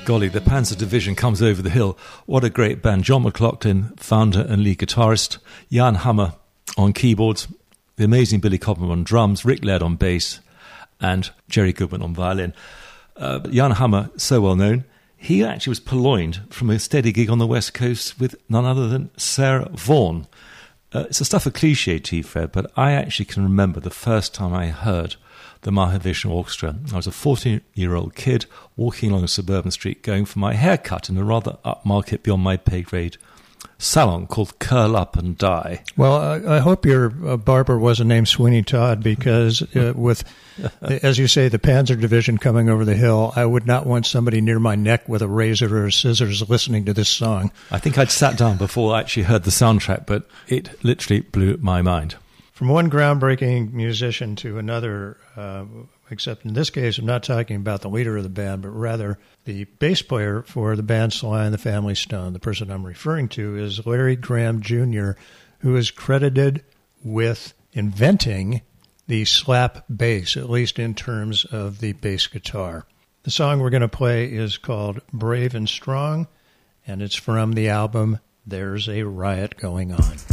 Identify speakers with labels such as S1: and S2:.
S1: Golly, the Panzer Division comes over the hill. What a great band. John McLaughlin, founder and lead guitarist. Jan Hammer on keyboards. The amazing Billy Cobham on drums. Rick Laird on bass. And Jerry Goodman on violin. Jan Hammer, so well known. He actually was purloined from a steady gig on the West Coast with none other than Sarah Vaughan. It's a stuff of cliche to you, Fred, but I actually can remember the first time I heard the Mahavishnu Orchestra. I was a 14-year-old kid walking along a suburban street going for my haircut in a rather upmarket, beyond my pay grade salon called Curl Up and Die.
S2: Well, I hope your barber wasn't named Sweeney Todd, because with, as you say, the Panzer Division coming over the hill, I would not want somebody near my neck with a razor or scissors listening to this song.
S1: I think I'd sat down before I actually heard the soundtrack, but it literally blew my mind.
S2: From one groundbreaking musician to another, except in this case, I'm not talking about the leader of the band, but rather the bass player for the band Sly and the Family Stone. The person I'm referring to is Larry Graham Jr., who is credited with inventing the slap bass, at least in terms of the bass guitar. The song we're going to play is called Brave and Strong, and it's from the album There's a Riot Going On.